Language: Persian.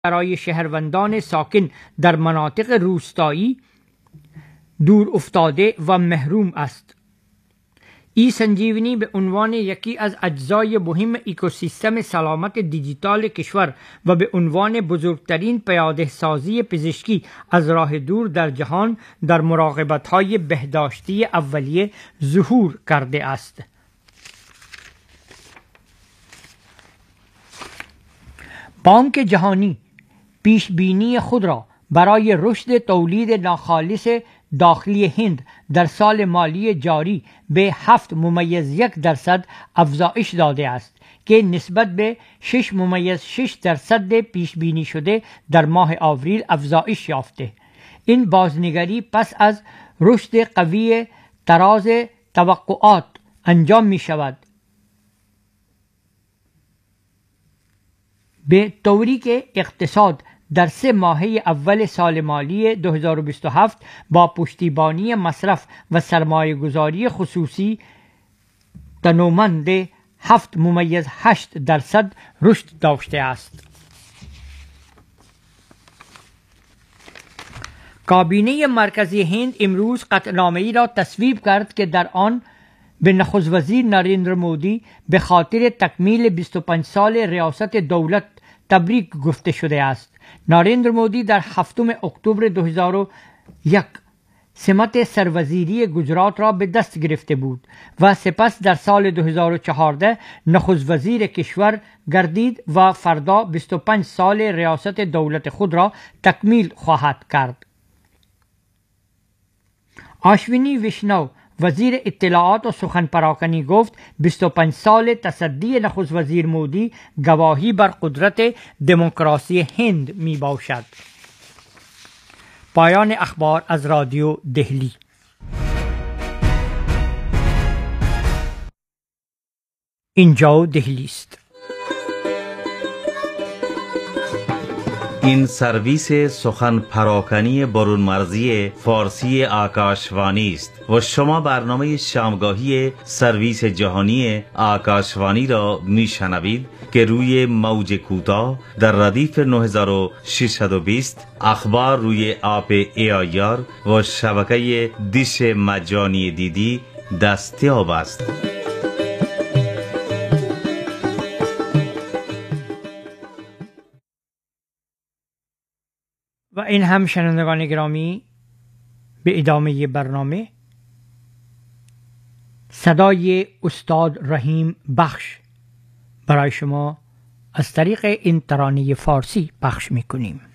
برای شهروندان ساکن در مناطق روستایی دور افتاده و محروم است. ای سنجیونی به عنوان یکی از اجزای مهم اکوسیستم سلامت دیجیتال کشور و به عنوان بزرگترین پیاده سازی پزشکی از راه دور در جهان در مراقبت‌های بهداشتی اولیه ظهور کرده است. بانک جهانی پیشبینی خود را برای رشد تولید ناخالص داخلی هند در سال مالی جاری به 7.1% افزایش داده است که نسبت به 6.6% پیش بینی شده در ماه آوریل افزایش یافته. این بازنگری پس از رشد قوی تراز توقعات انجام می شود، به طوری که اقتصاد در 3 ماهه اول سال مالی 2027 با پشتیبانی مصرف و سرمایه گذاری خصوصی تنومند 7.8% رشد داشته است. کابینه مرکزی هند امروز قطعنامه‌ای را تصویب کرد که در آن به نخست وزیر نریندر مودی به خاطر تکمیل 25 سال ریاست دولت تبریک گفته شده است. نریندر مودی در 7 اکتبر 2001 سمت سروزیری گجرات را به دست گرفته بود و سپس در سال 2014 نخست وزیر کشور گردید و فردا 25 سال ریاست دولت خود را تکمیل خواهد کرد. آشوینی ویشنو وزیر اطلاعات و سخن پراکنی گفت 25 سال تصدی نخست وزیر مودی گواهی بر قدرت دموکراسی هند می باشد. پایان اخبار از رادیو دهلی. اینجا دهلی است. این سرویس سخن پراکنی برون مرزی فارسی آکاشوانی است و شما برنامه شامگاهی سرویس جهانی آکاشوانی را میشنوید که روی موج کوتاه در ردیف 9620 اخبار روی آپ AIR و شبکه دیش مجانی دیدی دستیاب است. و این هم شنوندگان گرامی به ادامه برنامه صدای استاد رحیم بخش برای شما از طریق این ترانه فارسی پخش میکنیم.